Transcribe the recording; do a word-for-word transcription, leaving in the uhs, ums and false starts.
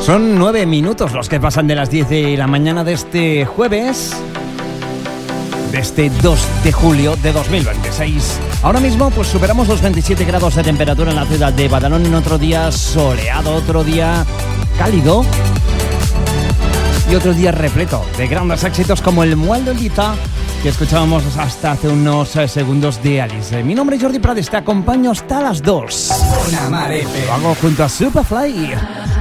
Son nueve minutos los que pasan de las diez de la mañana de este jueves, de este dos de julio de dos mil veintiséis. Ahora mismo pues superamos los veintisiete grados de temperatura en la ciudad de Badalona, en otro día soleado, otro día cálido y otro día repleto de grandes éxitos como el Mualdolita que escuchábamos hasta hace unos segundos de Alice. Mi nombre es Jordi Prades, te acompaño hasta las dos. Una Mar F M. Lo hago junto a Superfly.